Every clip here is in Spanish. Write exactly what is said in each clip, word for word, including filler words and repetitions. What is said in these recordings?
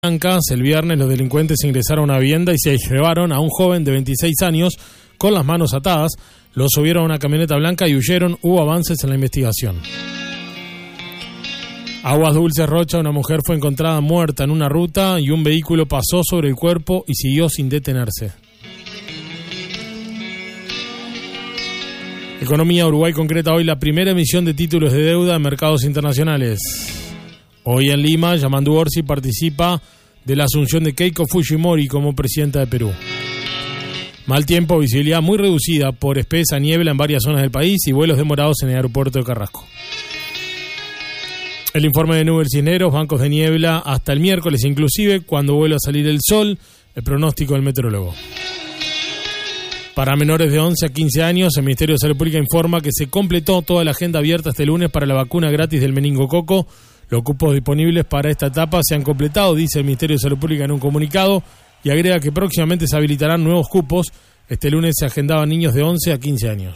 Blancas, el viernes los delincuentes ingresaron a una vivienda y se llevaron a un joven de veintiséis años con las manos atadas, lo subieron a una camioneta blanca y huyeron. Hubo avances en la investigación. Aguas Dulces Rocha, una mujer fue encontrada muerta en una ruta y un vehículo pasó sobre el cuerpo y siguió sin detenerse. Economía. Uruguay concreta hoy la primera emisión de títulos de deuda en mercados internacionales. Hoy en Lima, Yamandu Orsi participa de la asunción de Keiko Fujimori como presidenta de Perú. Mal tiempo, visibilidad muy reducida por espesa niebla en varias zonas del país y vuelos demorados en el aeropuerto de Carrasco. El informe de nubes cisneros, bancos de niebla hasta el miércoles inclusive, cuando vuelva a salir el sol, el pronóstico del meteorólogo. Para menores de once a quince años, el Ministerio de Salud Pública informa que se completó toda la agenda abierta este lunes para la vacuna gratis del meningococo. Los cupos disponibles para esta etapa se han completado, dice el Ministerio de Salud Pública en un comunicado, y agrega que próximamente se habilitarán nuevos cupos. Este lunes se agendaban niños de once a quince años.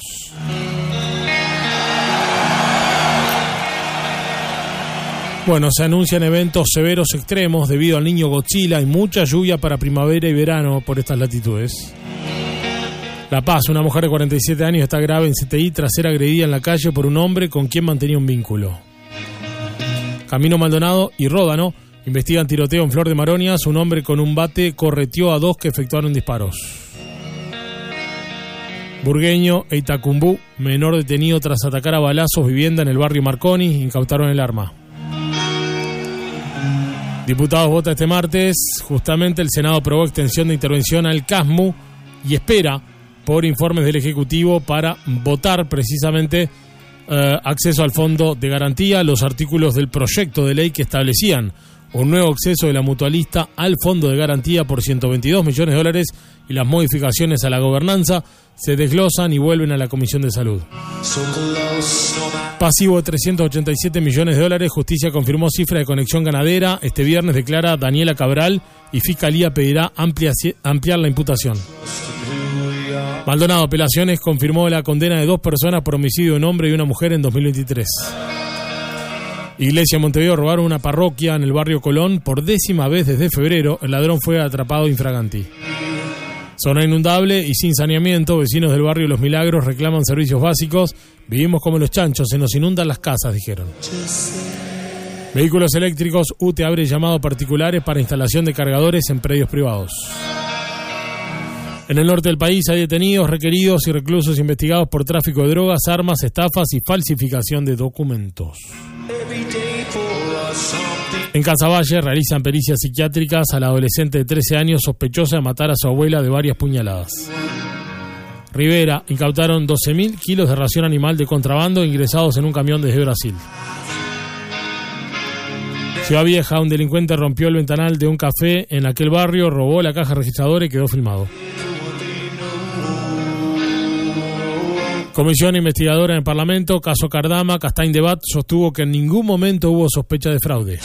Bueno, se anuncian eventos severos extremos debido al niño Godzilla y mucha lluvia para primavera y verano por estas latitudes. La Paz, una mujer de cuarenta y siete años está grave en C T I tras ser agredida en la calle por un hombre con quien mantenía un vínculo. Camino Maldonado y Ródano investigan tiroteo en Flor de Maronias. Un hombre con un bate correteó a dos que efectuaron disparos. Burgueño e Itacumbú, menor detenido tras atacar a balazos vivienda en el barrio Marconi, incautaron el arma. Diputados vota este martes. Justamente el Senado aprobó extensión de intervención al CASMU y espera por informes del Ejecutivo para votar precisamente Uh, acceso al fondo de garantía, los artículos del proyecto de ley que establecían un nuevo acceso de la mutualista al fondo de garantía por ciento veintidós millones de dólares y las modificaciones a la gobernanza se desglosan y vuelven a la Comisión de Salud. Pasivo de trescientos ochenta y siete millones de dólares, Justicia confirmó cifra de conexión ganadera. Este viernes declara Daniela Cabral y Fiscalía pedirá amplia, ampliar la imputación. Maldonado Apelaciones confirmó la condena de dos personas por homicidio de un hombre y una mujer en dos mil veintitrés. Iglesia Montevideo robaron una parroquia en el barrio Colón por décima vez desde febrero. El ladrón fue atrapado infraganti. Zona inundable y sin saneamiento. Vecinos del barrio Los Milagros reclaman servicios básicos. Vivimos como los chanchos, se nos inundan las casas, dijeron. Vehículos eléctricos. U T E abre llamado a particulares para instalación de cargadores en predios privados. En el norte del país hay detenidos, requeridos y reclusos investigados por tráfico de drogas, armas, estafas y falsificación de documentos. En Casaballe realizan pericias psiquiátricas a la adolescente de trece años sospechosa de matar a su abuela de varias puñaladas. Rivera, incautaron doce mil kilos de ración animal de contrabando ingresados en un camión desde Brasil. Ciudad Vieja, un delincuente rompió el ventanal de un café en aquel barrio, robó la caja registradora y quedó filmado. Comisión investigadora en el Parlamento, caso Cardama, Castain Debat sostuvo que en ningún momento hubo sospecha de fraude.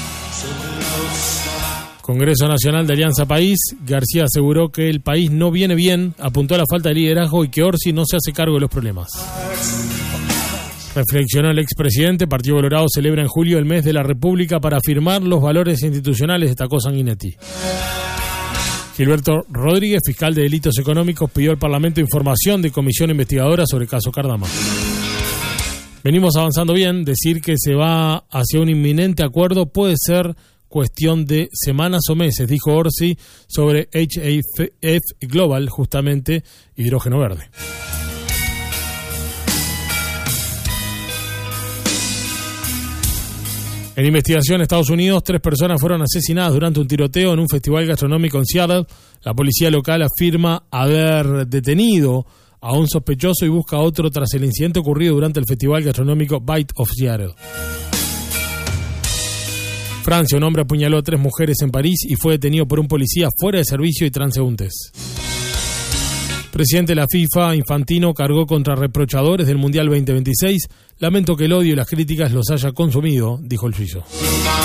Congreso Nacional de Alianza País, García aseguró que el país no viene bien, apuntó a la falta de liderazgo y que Orsi no se hace cargo de los problemas. Reflexionó el expresidente, Partido Colorado celebra en julio el mes de la República para afirmar los valores institucionales, destacó Sanguinetti. Gilberto Rodríguez, fiscal de delitos económicos, pidió al Parlamento información de comisión investigadora sobre el caso Cardama. Venimos avanzando bien, decir que se va hacia un inminente acuerdo puede ser cuestión de semanas o meses, dijo Orsi sobre H A F Global, justamente hidrógeno verde. En investigación en Estados Unidos, tres personas fueron asesinadas durante un tiroteo en un festival gastronómico en Seattle. La policía local afirma haber detenido a un sospechoso y busca a otro tras el incidente ocurrido durante el festival gastronómico Bite of Seattle. Francia, un hombre apuñaló a tres mujeres en París y fue detenido por un policía fuera de servicio y transeúntes. Presidente de la FIFA, Infantino, cargó contra reprochadores del Mundial veinte veintiséis. Lamento que el odio y las críticas los haya consumido, dijo el suizo.